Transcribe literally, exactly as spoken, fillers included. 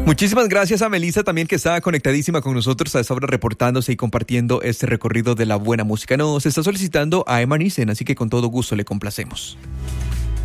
Muchísimas gracias a Melissa también, que está conectadísima con nosotros a esta hora, reportándose y compartiendo este recorrido de la buena música. Nos está solicitando a Emma Nissen, así que con todo gusto le complacemos.